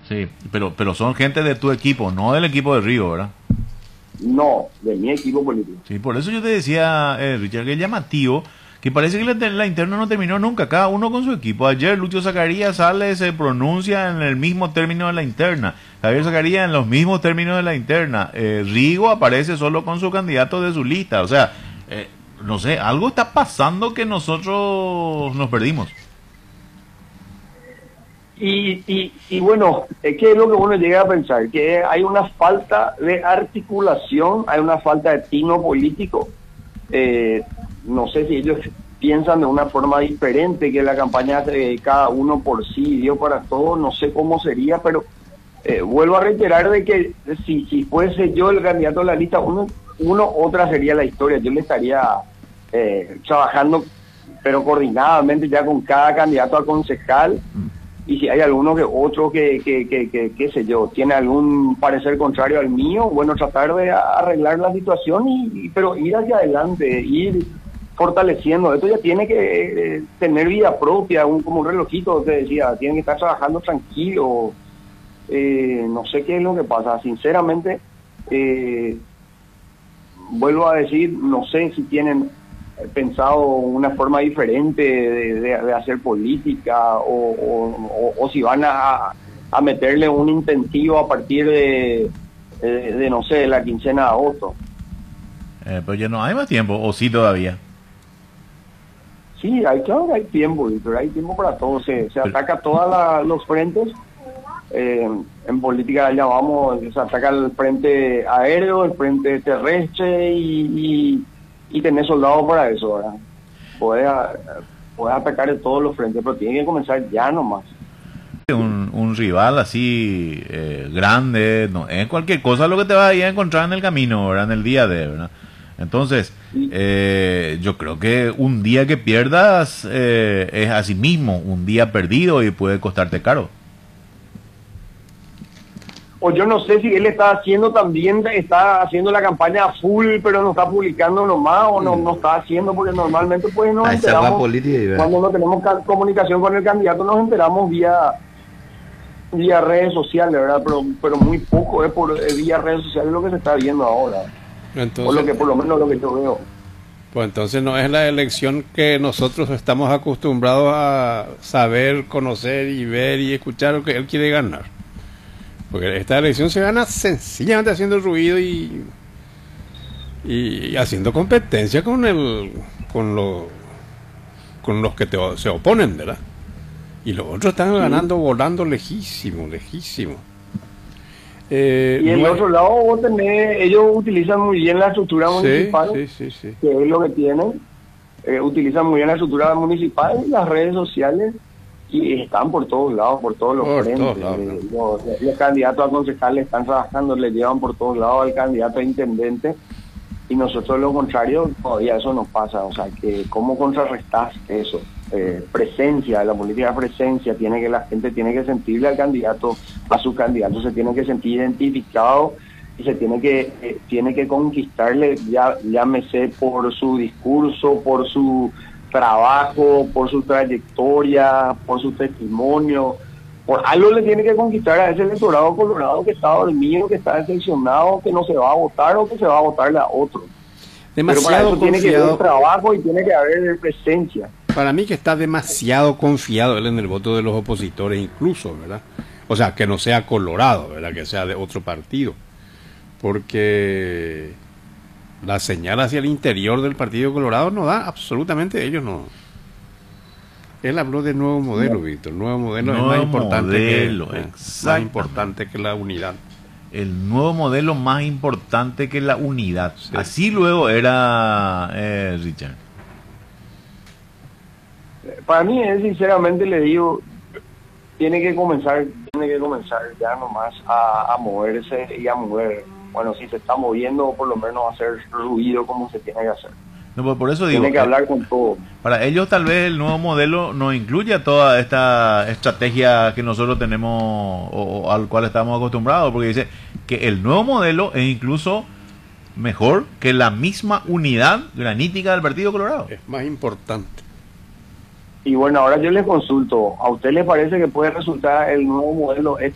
Sí, pero son gente de tu equipo, no del equipo de Río, ¿verdad? No, de mi equipo político. Sí, por eso yo te decía, Richard, que es llamativo, que parece que la interna no terminó nunca, cada uno con su equipo. Ayer Lucho Zacarías sale, se pronuncia en el mismo término de la interna, Javier Zacarías en los mismos términos de la interna, Rigo aparece solo con su candidato de su lista, o sea, no sé, algo está pasando que nosotros nos perdimos. Y bueno, ¿qué es lo que uno llega a pensar? Que hay una falta de articulación, hay una falta de tino político. No sé si ellos piensan de una forma diferente, que la campaña de cada uno por sí, Dios para todos, no sé cómo sería, pero vuelvo a reiterar de que si fuese yo el candidato de la lista, otra sería la historia. Yo le estaría trabajando, pero coordinadamente ya con cada candidato a concejal. Y si hay alguno que otro que qué sé yo, tiene algún parecer contrario al mío, bueno, tratar de arreglar la situación, pero ir hacia adelante, ir fortaleciendo. Esto ya tiene que tener vida propia, como un relojito, te decía, tienen que estar trabajando tranquilo. No sé qué es lo que pasa, sinceramente, vuelvo a decir, no sé si tienen pensado una forma diferente de hacer política o si van a meterle un incentivo a partir de no sé, de la quincena de agosto. Pero ya no hay más tiempo, o sí todavía. Sí, claro que hay tiempo, pero hay tiempo para todo. Se ataca todos los frentes. En política llamamos, se ataca el frente aéreo, el frente terrestre y tener soldados para eso, ¿verdad? Puedes atacar en todos los frentes, pero tiene que comenzar ya nomás. Un rival así grande, no es cualquier cosa lo que te vas a ir a encontrar en el camino, ¿verdad? En el día de, ¿verdad? Entonces, Sí. yo creo que un día que pierdas es así mismo, un día perdido y puede costarte caro. O yo no sé si él está haciendo la campaña a full, pero no está publicando nomás, o no está haciendo, porque normalmente pues nos enteramos, cuando no tenemos comunicación con el candidato, nos enteramos vía redes sociales, ¿verdad? Pero muy poco es por vía redes sociales lo que se está viendo ahora. Entonces, Por lo menos lo que yo veo. pues entonces no es la elección que nosotros estamos acostumbrados a saber, conocer y ver y escuchar lo que él quiere ganar. Porque esta elección se gana sencillamente haciendo ruido y haciendo competencia con los que se oponen, ¿verdad? Y los otros están ganando, volando lejísimo. Y en el otro lado vos tenés, ellos utilizan muy bien la estructura municipal, sí. que es lo que tienen. Utilizan muy bien la estructura municipal y las redes sociales, y están por todos lados, por todos los frentes. Los candidatos a concejales están trabajando, le llevan por todos lados al candidato a intendente, y nosotros lo contrario, todavía eso nos pasa. O sea, que ¿cómo contrarrestás eso? Presencia, la política de presencia, la gente tiene que sentirle al candidato, a su candidato se tiene que sentir identificado, y se tiene que conquistarle, llámese por su discurso, por su trabajo, por su trayectoria, por su testimonio. Por algo le tiene que conquistar a ese electorado colorado que está dormido, que está decepcionado, que no se va a votar o que se va a votarle a otro. Demasiado. Pero para eso tiene que confiado. haber trabajo y tiene que haber presencia. Para mí que está demasiado confiado él en el voto de los opositores incluso, ¿verdad? O sea, que no sea colorado, ¿verdad? Que sea de otro partido. Porque la señal hacia el interior del Partido Colorado no da absolutamente, ellos no. Él habló de nuevo modelo, Víctor. Nuevo modelo es más importante que la unidad. El nuevo modelo más importante que la unidad. Sí. Así luego era Richard. Para mí, sinceramente le digo, tiene que comenzar ya nomás a moverse y a mover. Bueno, si se está moviendo, por lo menos hacer ruido como se tiene que hacer. No, por eso digo, tiene que hablar con todo. Para ellos tal vez el nuevo modelo no incluya toda esta estrategia que nosotros tenemos o al cual estamos acostumbrados, porque dice que el nuevo modelo es incluso mejor que la misma unidad granítica del Partido Colorado. Es más importante. Y bueno, ahora yo les consulto, ¿a usted le parece que puede resultar el nuevo modelo